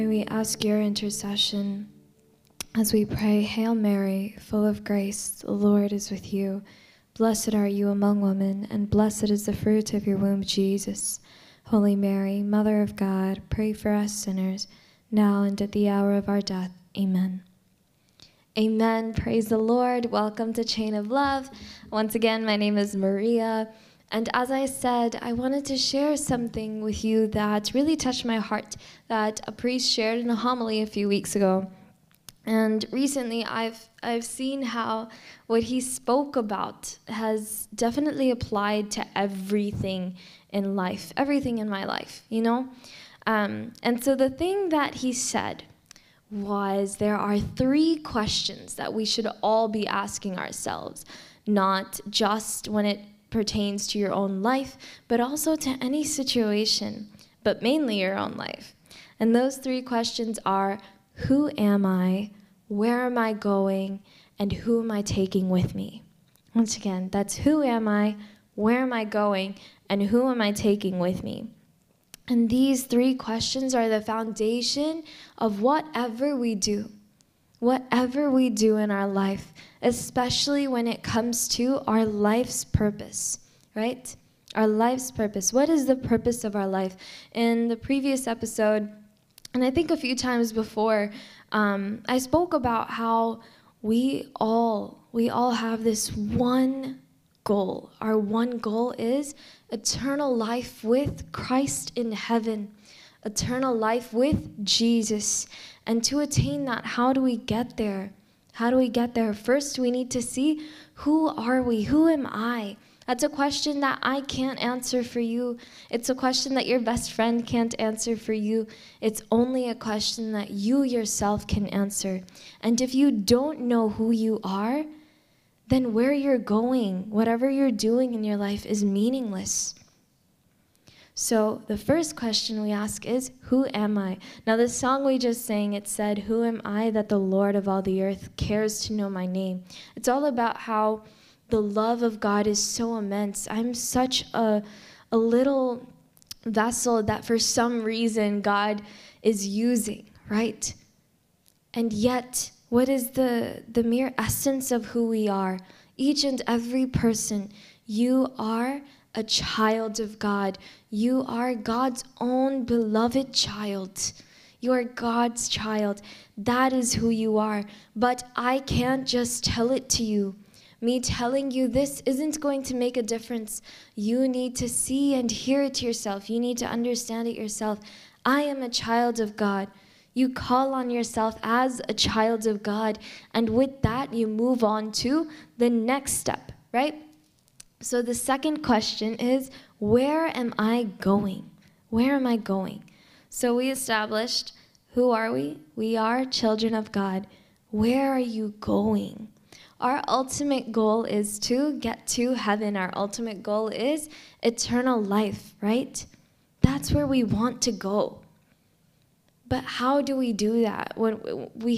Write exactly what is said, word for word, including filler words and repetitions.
We ask your intercession as we pray. Hail Mary, full of grace, the Lord is with you. Blessed are you among women, and blessed is the fruit of your womb, Jesus. Holy Mary, Mother of God, pray for us sinners, now and at the hour of our death. Amen. Amen. Praise the Lord. Welcome to Chain of Love. Once again, my name is Maria. And as I said, I wanted to share something with you that really touched my heart, that a priest shared in a homily a few weeks ago. And recently, I've I've seen how what he spoke about has definitely applied to everything in life, everything in my life, you know? Um, and so the thing that he said was there are three questions that we should all be asking ourselves, not just when it pertains to your own life, but also to any situation, but mainly your own life. And those three questions are, who am I, where am I going, and who am I taking with me? Once again, that's who am I, where am I going, and who am I taking with me? And these three questions are the foundation of whatever we do. Whatever we do in our life, especially when it comes to our life's purpose, right? Our life's purpose. What is the purpose of our life? In the previous episode, and I think a few times before, um, I spoke about how we all, we all have this one goal. Our one goal is eternal life with Christ in heaven, eternal life with Jesus. And to attain that, how do we get there? How do we get there? First, we need to see, who are we? Who am I? That's a question that I can't answer for you. It's a question that your best friend can't answer for you. It's only a question that you yourself can answer. And if you don't know who you are, then where you're going, whatever you're doing in your life is meaningless. So the first question we ask is, who am I? Now the song we just sang, it said, who am I that the Lord of all the earth cares to know my name? It's all about how the love of God is so immense. I'm such a, a little vessel that for some reason God is using, right? And yet, what is the, the mere essence of who we are? Each and every person, you are a child of God. You are God's own beloved child. You are God's child. That is who you are. But I can't just tell it to you. Me telling you this isn't going to make a difference. You need to see and hear it yourself. You need to understand it yourself. I am a child of God. You call on yourself as a child of God. And with that, you move on to the next step, right? So the second question is, where am I going? Where am I going? So we established, who are we? We are children of God. Where are you going? Our ultimate goal is to get to heaven. Our ultimate goal is eternal life, right? That's where we want to go. But how do we do that? When we